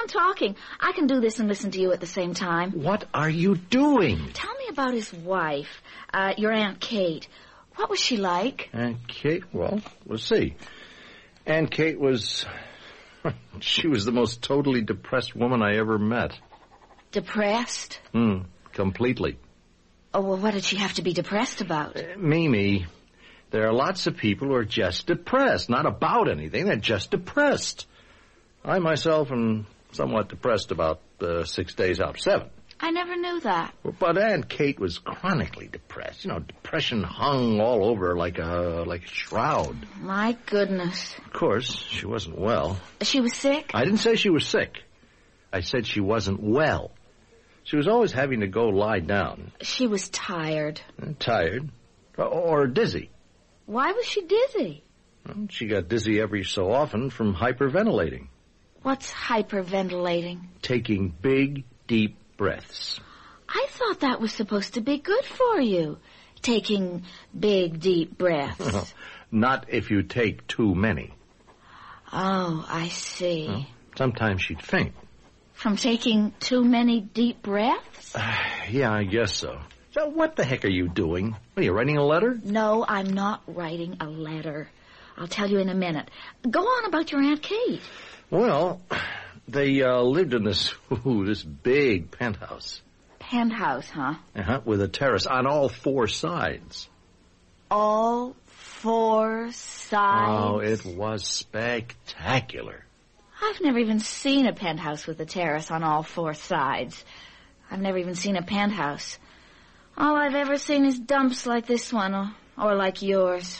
on talking. I can do this and listen to you at the same time. What are you doing? Tell me about his wife, your Aunt Kate. What was she like? Aunt Kate? Well, we'll see. Aunt Kate was... she was the most totally depressed woman I ever met. Depressed? Completely. Oh, well, what did she have to be depressed about? Mimi, there are lots of people who are just depressed. Not about anything. They're just depressed. I myself am somewhat depressed about 6 days out of 7. I never knew that. But Aunt Kate was chronically depressed. You know, depression hung all over her like a shroud. My goodness. Of course, she wasn't well. She was sick? I didn't say she was sick. I said she wasn't well. She was always having to go lie down. She was tired. Tired? Or dizzy. Why was she dizzy? Well, she got dizzy every so often from hyperventilating. What's hyperventilating? Taking big, deep breaths. I thought that was supposed to be good for you, taking big, deep breaths. Not if you take too many. Oh, I see. Well, sometimes she'd faint. From taking too many deep breaths? Yeah, I guess so. So what the heck are you doing? Are you writing a letter? No, I'm not writing a letter. I'll tell you in a minute. Go on about your Aunt Kate. Well, they lived in this big penthouse. Penthouse, huh? With a terrace on all 4 sides. All 4 sides? Oh, it was spectacular. I've never even seen a penthouse with a terrace on all 4 sides. I've never even seen a penthouse. All I've ever seen is dumps like this one, or like yours.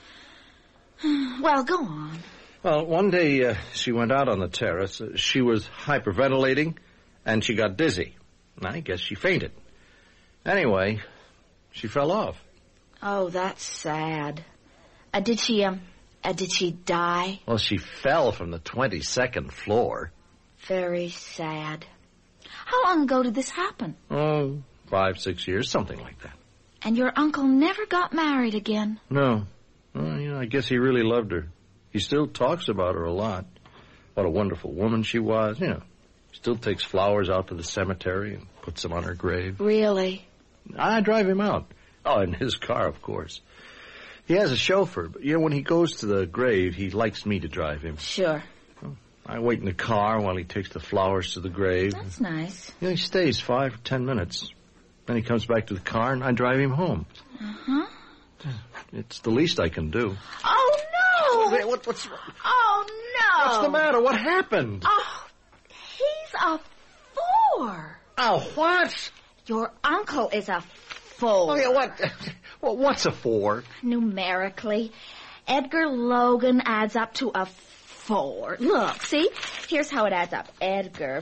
Well, go on. Well, one day she went out on the terrace. She was hyperventilating, and she got dizzy. I guess she fainted. Anyway, she fell off. Oh, that's sad. Did she die? Well, she fell from the 22nd floor. Very sad. How long ago did this happen? Oh, 5, 6 years, something like that. And your uncle never got married again? No. Well, I guess he really loved her. He still talks about her a lot. What a wonderful woman she was, Still takes flowers out to the cemetery and puts them on her grave. Really? I drive him out. Oh, in his car, of course. He has a chauffeur, but, when he goes to the grave, he likes me to drive him. Sure. I wait in the car while he takes the flowers to the grave. That's nice. He stays 5 or 10 minutes. Then he comes back to the car, and I drive him home. Uh-huh. It's the least I can do. Oh, no! What's wrong? Oh, no! What's the matter? What happened? Oh, he's a 4. Oh, what? Your uncle is a 4. Oh, yeah, what? Well, what's a 4? Numerically, Edgar Logan adds up to a 4. Look, see? Here's how it adds up. Edgar,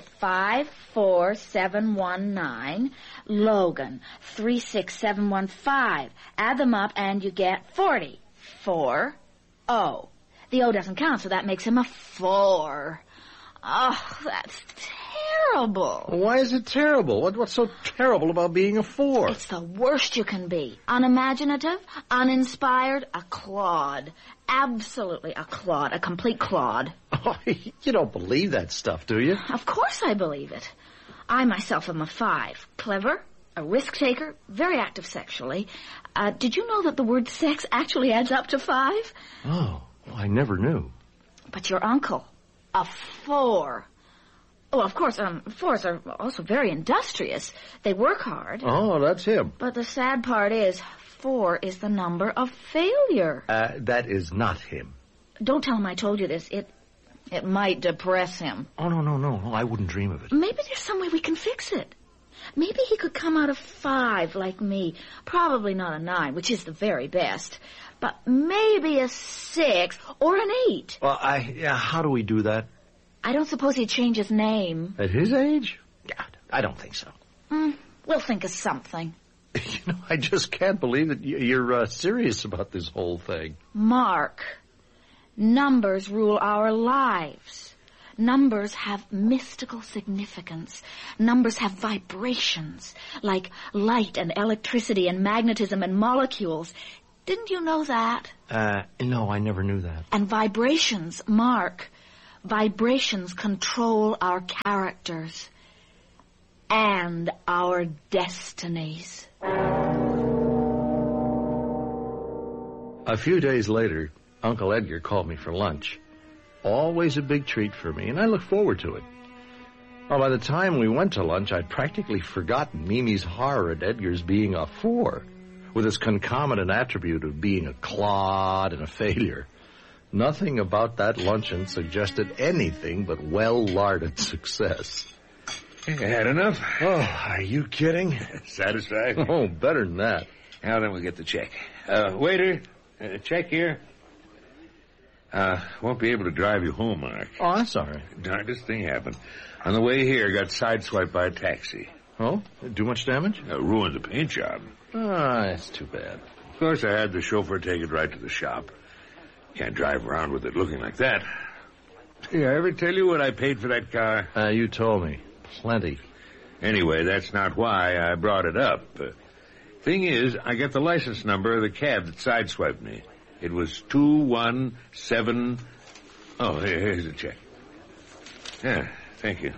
54719. Logan, 36715. Add them up and you get 40. 4, O. The O doesn't count, so that makes him a 4. Oh, that's terrible. Why is it terrible? What's so terrible about being a 4? It's the worst you can be. Unimaginative, uninspired, a clod. Absolutely a clod, a complete clod. Oh, you don't believe that stuff, do you? Of course I believe it. I myself am a 5. Clever, a risk taker, very active sexually. Did you know that the word sex actually adds up to 5? Oh, well, I never knew. But your uncle, a 4. Oh, of course, 4s are also very industrious. They work hard. Oh, that's him. But the sad part is, 4 is the number of failure. That is not him. Don't tell him I told you this. It might depress him. Oh, no, I wouldn't dream of it. Maybe there's some way we can fix it. Maybe he could come out of 5 like me. Probably not a 9, which is the very best. But maybe a 6 or an 8. Well, how do we do that? I don't suppose he'd change his name. At his age? God, I don't think so. We'll think of something. I just can't believe that you're serious about this whole thing. Mark, numbers rule our lives. Numbers have mystical significance. Numbers have vibrations, like light and electricity and magnetism and molecules. Didn't you know that? No, I never knew that. And vibrations, Mark. Vibrations control our characters and our destinies. A few days later, Uncle Edgar called me for lunch. Always a big treat for me, and I look forward to it. Well, by the time we went to lunch, I'd practically forgotten Mimi's horror at Edgar's being a 4, with his concomitant attribute of being a clod and a failure. Nothing about that luncheon suggested anything but well-larded success. You had enough? Oh, are you kidding? Satisfied? Oh, better than that. Now then, we'll get the check. Waiter, check here. Won't be able to drive you home, Mark. Oh, that's all right. Darndest thing happened. On the way here, got sideswiped by a taxi. Oh? Do much damage? Ruined the paint job. Ah, that's too bad. Of course, I had the chauffeur take it right to the shop. Can't drive around with it looking like that. Did I ever tell you what I paid for that car? You told me. Plenty. Anyway, that's not why I brought it up. Thing is, I got the license number of the cab that sideswiped me. It was 217... Oh, here's the check. Yeah, thank you.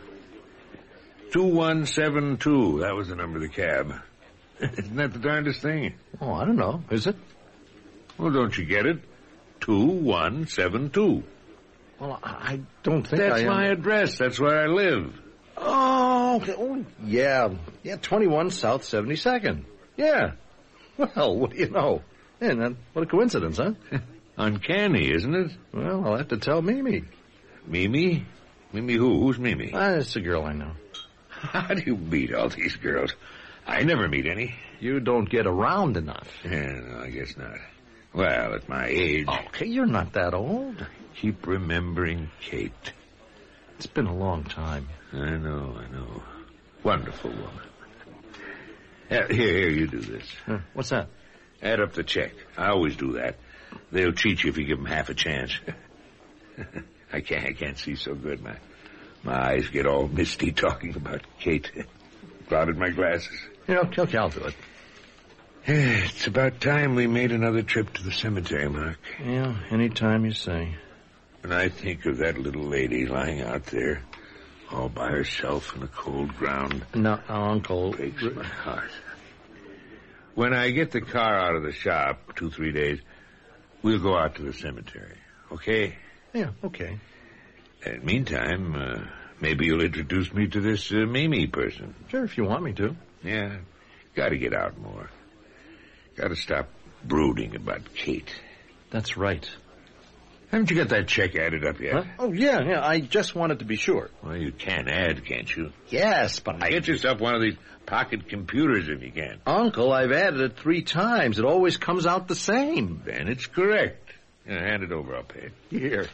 2172, that was the number of the cab. Isn't that the darndest thing? Oh, I don't know. Is it? Well, don't you get it? 2172. Well, I don't think That's my address. That's where I live. Oh, okay. Oh, yeah. Yeah, 21 South 72nd. Yeah. Well, what do you know? Yeah, what a coincidence, huh? Uncanny, isn't it? Well, I'll have to tell Mimi. Mimi? Mimi who? Who's Mimi? It's a girl I know. How do you meet all these girls? I never meet any. You don't get around enough. Yeah, no, I guess not. Well, at my age... Okay, you're not that old. Keep remembering Kate. It's been a long time. I know. Wonderful woman. Here, you do this. What's that? Add up the check. I always do that. They'll cheat you if you give them half a chance. I can't see so good. My eyes get all misty talking about Kate. Clouded my glasses. Okay, I'll do it. It's about time we made another trip to the cemetery, Mark. Yeah, any time you say. When I think of that little lady lying out there, all by herself in the cold ground... No, Uncle... breaks my heart. When I get the car out of the shop, 2-3 days, we'll go out to the cemetery, okay? Yeah, okay. In the meantime, maybe you'll introduce me to this Mimi person. Sure, if you want me to. Yeah, gotta get out more. Gotta stop brooding about Kate. That's right. Haven't you got that check added up yet? Huh? Oh, yeah, I just wanted to be sure. Well, you can add, can't you? Yes, but Get yourself one of these pocket computers if you can. Uncle, I've added it 3 times. It always comes out the same. Then it's correct. Hand it over, I'll pay it. Here.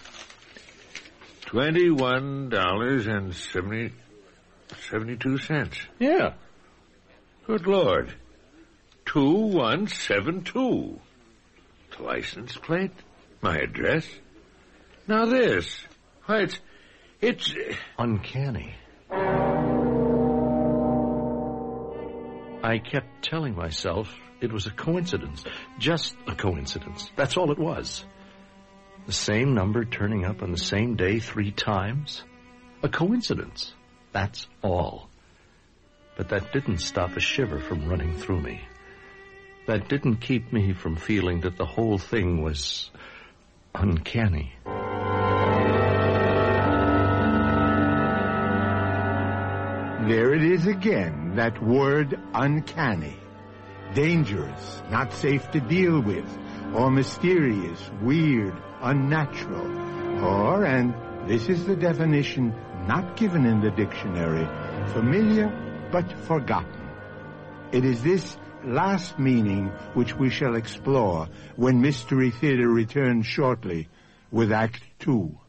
$21.72. Yeah. Good Lord. 2172. The license plate? My address? Now this. Why, it's... Uncanny. I kept telling myself it was a coincidence. Just a coincidence. That's all it was. The same number turning up on the same day 3 times. A coincidence. That's all. But that didn't stop a shiver from running through me. That didn't keep me from feeling that the whole thing was uncanny. There it is again, that word uncanny. Dangerous, not safe to deal with, or mysterious, weird, unnatural, or, and this is the definition not given in the dictionary, familiar but forgotten. It is this last meaning which we shall explore when Mystery Theater returns shortly with Act 2.